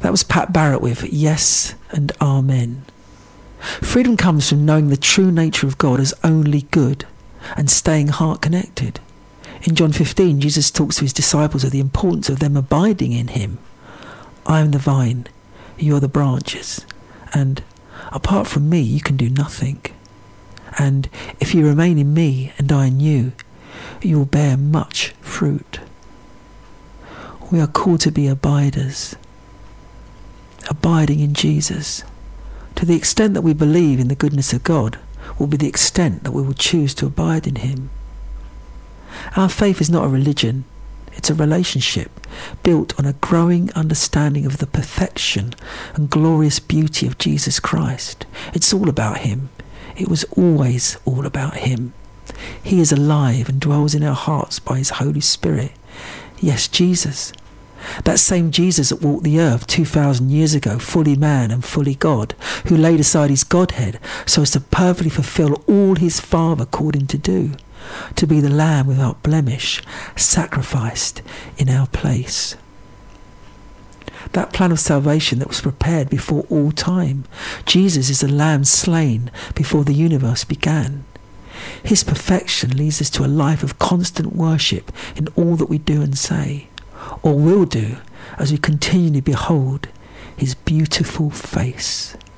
That was Pat Barrett with Yes and Amen. Freedom comes from knowing the true nature of God as only good and staying heart connected. In John 15, Jesus talks to his disciples of the importance of them abiding in him. I am the vine, you are the branches, and apart from me you can do nothing. And if you remain in me and I in you, you will bear much fruit. We are called to be abiders, abiding in Jesus. To the extent that we believe in the goodness of God will be the extent that we will choose to abide in him. Our faith is not a religion, it's a relationship built on a growing understanding of the perfection and glorious beauty of Jesus Christ. It's all about him. It was always all about him. He is alive and dwells in our hearts by his Holy Spirit. Yes, Jesus. That same Jesus that walked the earth 2,000 years ago, fully man and fully God, who laid aside his Godhead so as to perfectly fulfill all his Father called him to do, to be the Lamb without blemish, sacrificed in our place. That plan of salvation that was prepared before all time. Jesus is the Lamb slain before the universe began. His perfection leads us to a life of constant worship in all that we do and say, or will do, as we continually behold his beautiful face.